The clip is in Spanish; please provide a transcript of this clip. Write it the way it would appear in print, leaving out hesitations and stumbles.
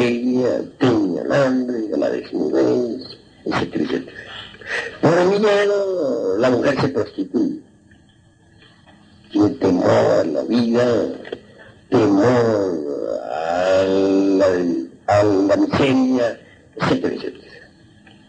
miseria, tiene el hambre, la desnudez, etcétera, etcétera. Por mi lado, la mujer se prostituye. Tiene temor a la vida, temor a la miseria, etcétera, etcétera.